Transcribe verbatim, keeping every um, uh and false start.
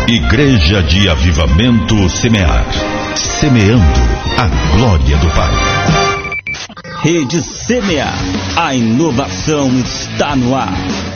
Igreja de Avivamento Semear. Semeando a glória do Pai. Rede Semear. A inovação está no ar.